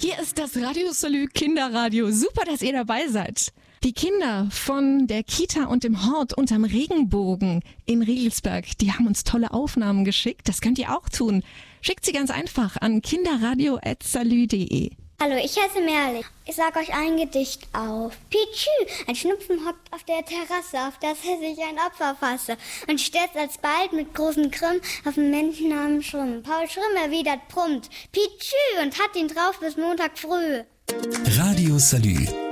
Hier ist das Radio Salü Kinderradio. Super, dass ihr dabei seid. Die Kinder von der Kita und dem Hort unterm Regenbogen in Riegelsberg, die haben uns tolle Aufnahmen geschickt. Das könnt ihr auch tun. Schickt sie ganz einfach an kinderradio@salü.de. Hallo, ich heiße Merle. Ich sage euch ein Gedicht auf. Pietschü, ein Schnupfen hockt auf der Terrasse, auf das er sich ein Opfer fasse und stürzt alsbald mit großen Grimm auf den Menschen namens Schrimm. Paul Schrimm erwidert prompt, Pietschü, und hat ihn drauf bis Montag früh. Radio Salü.